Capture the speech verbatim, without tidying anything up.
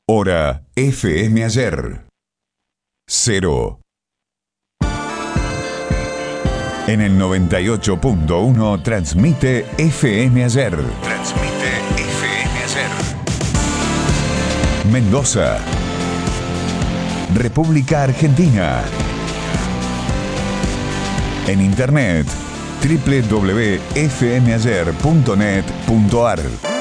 Hora F M Ayer. Cero. En el noventa y ocho punto uno transmite F M Ayer. Transmite F M Ayer. Mendoza. República Argentina. En internet, doble u doble u doble u punto f m ayer punto net punto a r.